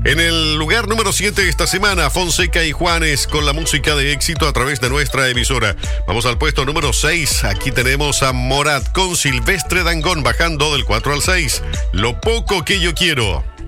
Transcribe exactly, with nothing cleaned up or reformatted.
En el lugar número siete esta semana, Fonseca y Juanes con la música de éxito a través de nuestra emisora. Vamos al puesto número seis. Aquí tenemos a Morat con Silvestre Dangond bajando del cuatro al seis. Lo poco que yo quiero.